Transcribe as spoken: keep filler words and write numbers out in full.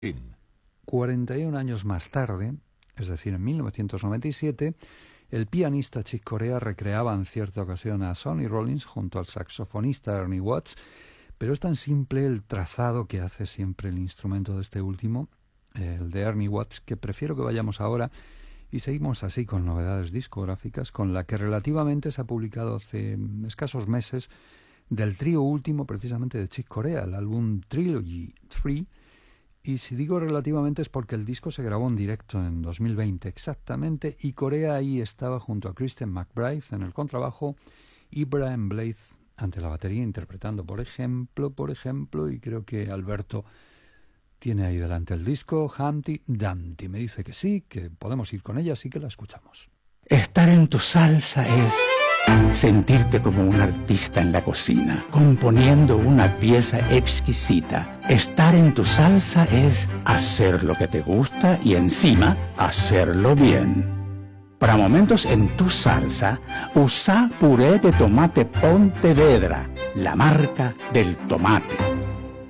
cuarenta y un años más tarde, es decir, en mil novecientos noventa y siete, el pianista Chick Corea recreaba en cierta ocasión a Sonny Rollins junto al saxofonista Ernie Watts, pero es tan simple el trazado que hace siempre el instrumento de este último, el de Ernie Watts, que prefiero que vayamos ahora y seguimos así con novedades discográficas, con la que relativamente se ha publicado hace escasos meses del trío último precisamente de Chick Corea, el álbum Trilogy tres. Y si digo relativamente es porque el disco se grabó en directo en dos mil veinte exactamente, y Corea ahí estaba junto a Christian McBride en el contrabajo y Brian Blades ante la batería, interpretando por ejemplo, por ejemplo, y creo que Alberto tiene ahí delante el disco, Humpty Dumpty. Me dice que sí, que podemos ir con ella, así que la escuchamos. Estar en tu salsa es sentirte como un artista en la cocina, componiendo una pieza exquisita. Estar en tu salsa es hacer lo que te gusta y encima hacerlo bien. Para momentos en tu salsa, usa puré de tomate Pontevedra, la marca del tomate.